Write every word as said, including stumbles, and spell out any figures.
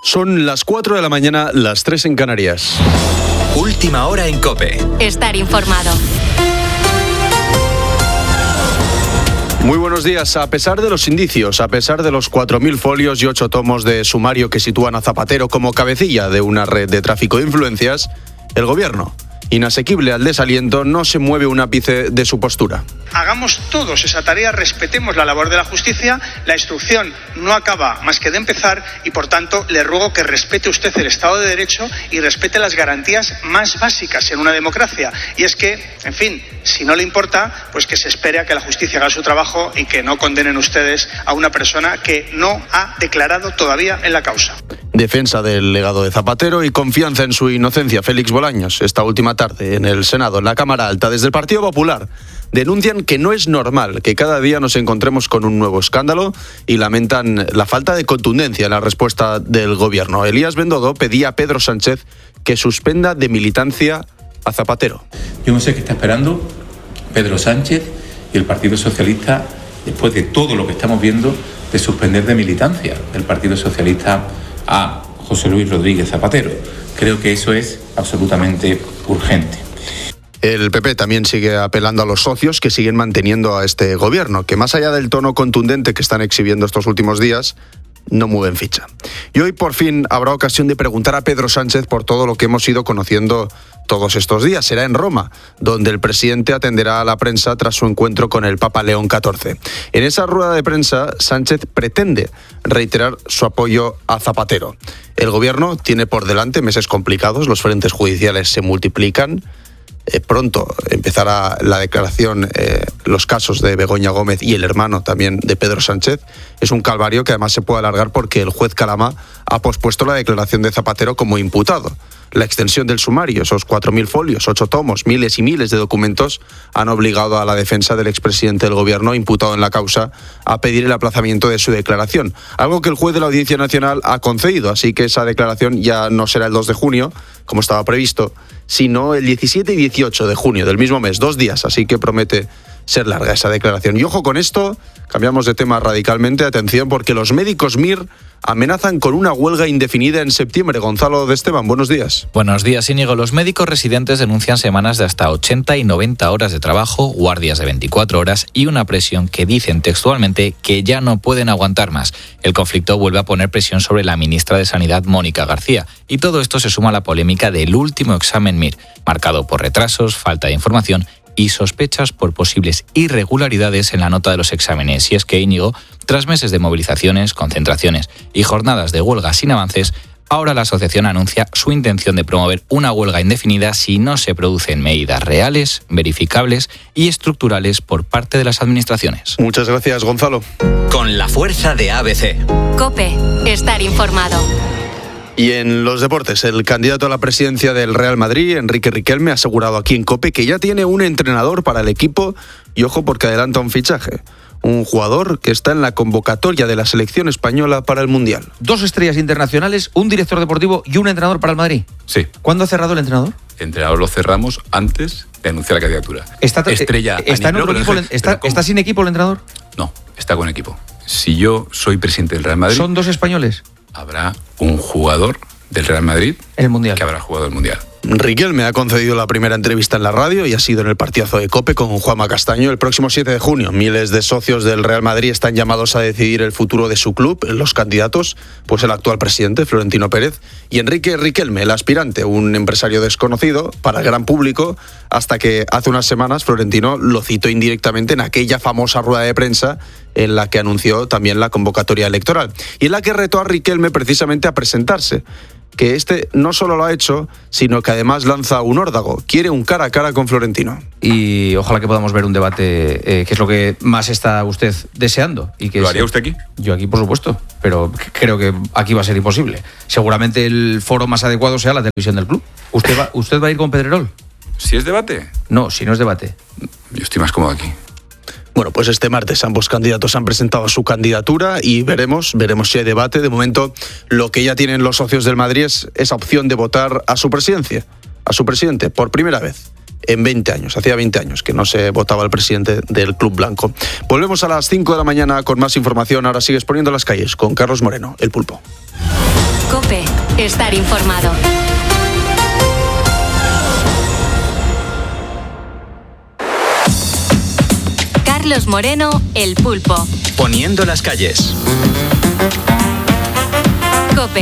Son las cuatro de la mañana, las tres en Canarias. Última hora en COPE. Estar informado. Muy buenos días. A pesar de los indicios, a pesar de los cuatro mil folios y ocho tomos de sumario que sitúan a Zapatero como cabecilla de una red de tráfico de influencias, el gobierno, inasequible al desaliento, no se mueve un ápice de su postura. Hagamos todos esa tarea, respetemos la labor de la justicia, la instrucción no acaba más que de empezar y por tanto le ruego que respete usted el Estado de Derecho y respete las garantías más básicas en una democracia. Y es que, en fin, si no le importa, pues que se espere a que la justicia haga su trabajo y que no condenen ustedes a una persona que no ha declarado todavía en la causa. Defensa del legado de Zapatero y confianza en su inocencia. Félix Bolaños, esta última tarde en el Senado, en la Cámara Alta, desde el Partido Popular, denuncian que no es normal que cada día nos encontremos con un nuevo escándalo y lamentan la falta de contundencia en la respuesta del gobierno. Elías Bendodo pedía a Pedro Sánchez que suspenda de militancia a Zapatero. Yo no sé qué está esperando Pedro Sánchez y el Partido Socialista después de todo lo que estamos viendo de suspender de militancia del Partido Socialista a José Luis Rodríguez Zapatero. Creo que eso es absolutamente urgente. El P P también sigue apelando a los socios que siguen manteniendo a este gobierno, que más allá del tono contundente que están exhibiendo estos últimos días, no mueven ficha. Y hoy por fin habrá ocasión de preguntar a Pedro Sánchez por todo lo que hemos ido conociendo todos estos días. Será en Roma, donde el presidente atenderá a la prensa tras su encuentro con el Papa León catorce. En esa rueda de prensa, Sánchez pretende reiterar su apoyo a Zapatero. El gobierno tiene por delante meses complicados, los frentes judiciales se multiplican. Eh, pronto empezará la declaración, eh, los casos de Begoña Gómez y el hermano también de Pedro Sánchez. Es un calvario que además se puede alargar porque el juez Calama ha pospuesto la declaración de Zapatero como imputado. La extensión del sumario, esos cuatro mil folios, ocho tomos, miles y miles de documentos, han obligado a la defensa del expresidente del gobierno, imputado en la causa, a pedir el aplazamiento de su declaración. Algo que el juez de la Audiencia Nacional ha concedido, así que esa declaración ya no será el dos de junio, como estaba previsto, sino el diecisiete y dieciocho de junio del mismo mes, dos días, así que promete ser larga esa declaración. Y ojo con esto, cambiamos de tema radicalmente, atención, porque los médicos M I R amenazan con una huelga indefinida en septiembre. Gonzalo de Esteban, buenos días. Buenos días, Íñigo. Los médicos residentes denuncian semanas de hasta ochenta y noventa horas de trabajo, guardias de veinticuatro horas y una presión que dicen textualmente que ya no pueden aguantar más. El conflicto vuelve a poner presión sobre la ministra de Sanidad, Mónica García. Y todo esto se suma a la polémica del último examen M I R, marcado por retrasos, falta de información y sospechas por posibles irregularidades en la nota de los exámenes. Y es que, Íñigo, tras meses de movilizaciones, concentraciones y jornadas de huelga sin avances, ahora la asociación anuncia su intención de promover una huelga indefinida si no se producen medidas reales, verificables y estructurales por parte de las administraciones. Muchas gracias, Gonzalo. Con la fuerza de A B C. COPE. Estar informado. Y en los deportes, el candidato a la presidencia del Real Madrid, Enrique Riquelme, ha asegurado aquí en COPE que ya tiene un entrenador para el equipo y ojo porque adelanta un fichaje. Un jugador que está en la convocatoria de la selección española para el Mundial. Dos estrellas internacionales, un director deportivo y un entrenador para el Madrid. Sí. ¿Cuándo ha cerrado el entrenador? El entrenador lo cerramos antes de anunciar la candidatura. ¿Está, Estrella está, en no, otro equipo, no, está, ¿Está sin equipo el entrenador? No, está con equipo. Si yo soy presidente del Real Madrid... ¿Son dos españoles? Habrá un jugador del Real Madrid el Mundial. que habrá jugado el Mundial. Riquelme ha concedido la primera entrevista en la radio y ha sido en el partidazo de COPE con Juanma Castaño el próximo siete de junio. Miles de socios del Real Madrid están llamados a decidir el futuro de su club. Los candidatos, pues el actual presidente, Florentino Pérez, y Enrique Riquelme, el aspirante, un empresario desconocido para el gran público, hasta que hace unas semanas Florentino lo citó indirectamente en aquella famosa rueda de prensa en la que anunció también la convocatoria electoral y en la que retó a Riquelme precisamente a presentarse. Que este no solo lo ha hecho, sino que además lanza un órdago. Quiere un cara a cara con Florentino. Y ojalá que podamos ver un debate, eh, que es lo que más está usted deseando. Y que ¿Lo haría se... usted aquí? Yo aquí, por supuesto, pero creo que aquí va a ser imposible. Seguramente el foro más adecuado sea la televisión del club. ¿Usted va, usted va a ir con Pedrerol? ¿Si es debate? No, si no es debate. Yo estoy más cómodo aquí. Bueno, pues este martes ambos candidatos han presentado su candidatura y veremos, veremos si hay debate. De momento, lo que ya tienen los socios del Madrid es esa opción de votar a su presidencia, a su presidente, por primera vez en veinte años. Hacía veinte años que no se votaba al presidente del Club Blanco. Volvemos a las cinco de la mañana con más información. Ahora sigues poniendo las calles con Carlos Moreno, el Pulpo. COPE. Estar informado. Carlos Moreno, El Pulpo. Poniendo las calles. COPE.